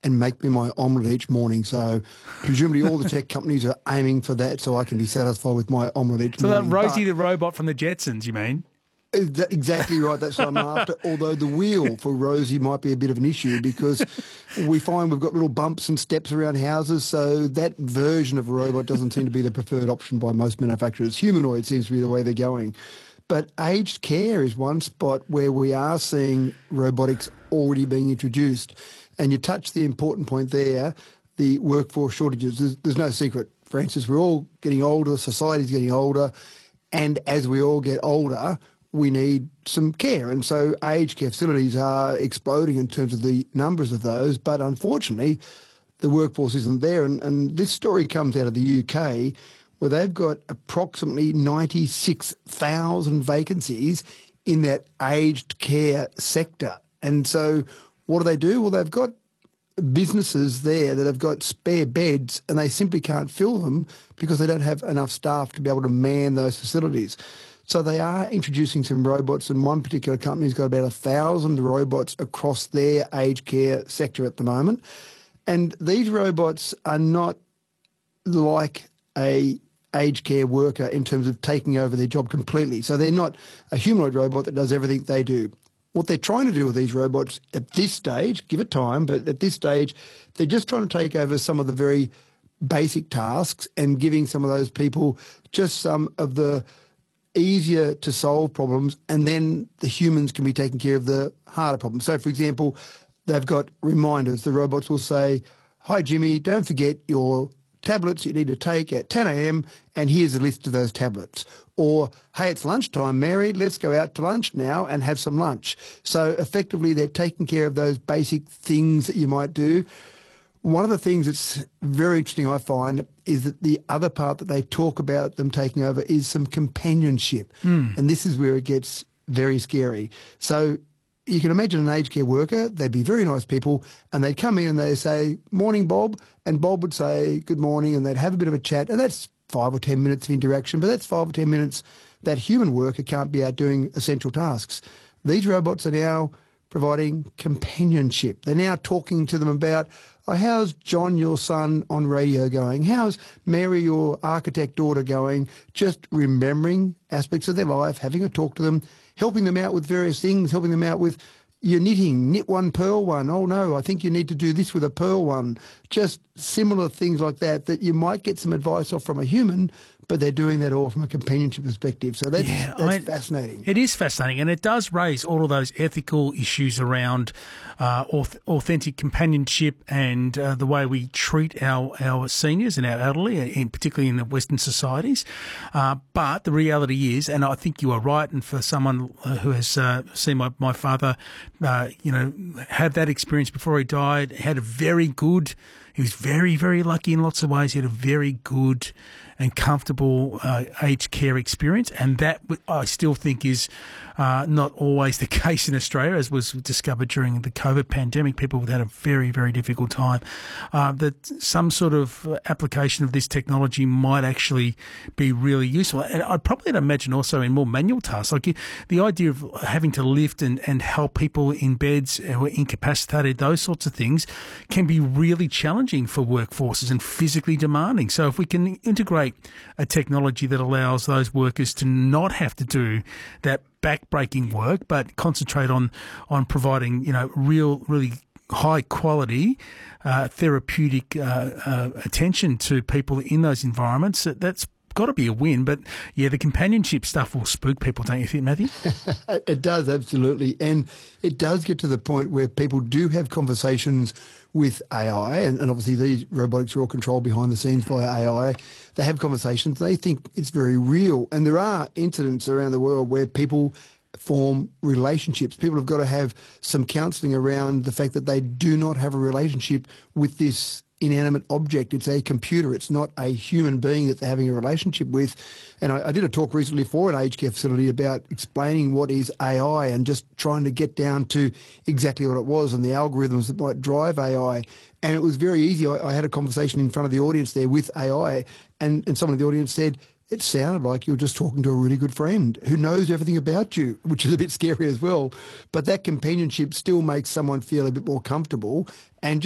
and make me my omelette each morning. So presumably all the tech companies are aiming for that so I can be satisfied with my omelette each So morning. that Rosie the robot from the Jetsons, you mean? Exactly right. That's what I'm after. Although the wheel for Rosie might be a bit of an issue because we find we've got little bumps and steps around houses. So that version of a robot doesn't seem to be the preferred option by most manufacturers. Humanoid seems to be the way they're going. But aged care is one spot where we are seeing robotics already being introduced. And you touched the important point there, the workforce shortages. There's no secret, Francis. We're all getting older. Society's getting older. And as we all get older, we need some care. And so aged care facilities are exploding in terms of the numbers of those. But unfortunately, the workforce isn't there. And this story comes out of the UK where they've got approximately 96,000 vacancies in that aged care sector. And so what do? Well, they've got businesses there that have got spare beds and they simply can't fill them because they don't have enough staff to be able to man those facilities. So they are introducing some robots, and one particular company's got about 1,000 robots across their aged care sector at the moment. And these robots are not like a aged care worker in terms of taking over their job completely. So they're not a humanoid robot that does everything they do. What they're trying to do with these robots at this stage, give it time, but at this stage, they're just trying to take over some of the very basic tasks and giving some of those people just some of the easier to solve problems, and then the humans can be taking care of the harder problems. So, for example, they've got reminders. The robots will say, "Hi, Jimmy, don't forget your tablets you need to take at 10 a.m. and here's a list of those tablets." Or, "Hey, it's lunchtime, Mary, let's go out to lunch now and have some lunch." So effectively they're taking care of those basic things that you might do. One of the things that's very interesting, I find, is that the other part that they talk about them taking over is some companionship. And this is where it gets very scary. So you can imagine an aged care worker, they'd be very nice people, and they'd come in and they'd say, "Morning, Bob," and Bob would say, "Good morning," and they'd have a bit of a chat, and that's 5 or 10 minutes of interaction, but that's 5 or 10 minutes that human worker can't be out doing essential tasks. These robots are now providing companionship. They're now talking to them about, "Oh, how's John, your son, on radio going? How's Mary, your architect daughter, going?" Just remembering aspects of their life, having a talk to them, helping them out with various things, helping them out with your knitting, knit one, pearl one. "Oh no, I think you need to do this with a pearl one." Just similar things like that, that you might get some advice off from a human, but they're doing that all from a companionship perspective. So that's fascinating. It is fascinating, and it does raise all of those ethical issues around authentic companionship and the way we treat our seniors and our elderly, particularly in the Western societies. But the reality is, and I think you are right, and for someone who has seen my father, have that experience before he died, he was very, very lucky in lots of ways. He had a very good and comfortable aged care experience, and that I still think is not always the case in Australia, as was discovered during the COVID pandemic. People had a very, very difficult time. That some sort of application of this technology might actually be really useful. And I'd probably imagine also in more manual tasks, like the idea of having to lift and help people in beds who are incapacitated, those sorts of things can be really challenging for workforces and physically demanding. So if we can integrate a technology that allows those workers to not have to do that back-breaking work, but concentrate on providing, really high quality therapeutic attention to people in those environments, that's got to be a win. But yeah, the companionship stuff will spook people, don't you think, Matthew? It does, absolutely. And it does get to the point where people do have conversations with AI, and obviously these robotics are all controlled behind the scenes by AI. They have conversations. They think it's very real. And there are incidents around the world where people form relationships. People have got to have some counselling around the fact that they do not have a relationship with this inanimate object. It's a computer. It's not a human being that they're having a relationship with. And I did a talk recently for an aged care facility about explaining what is AI and just trying to get down to exactly what it was and the algorithms that might drive AI. And it was very easy. I had a conversation in front of the audience there with AI, and someone in the audience said, "It sounded like you were just talking to a really good friend who knows everything about you," which is a bit scary as well. But that companionship still makes someone feel a bit more comfortable and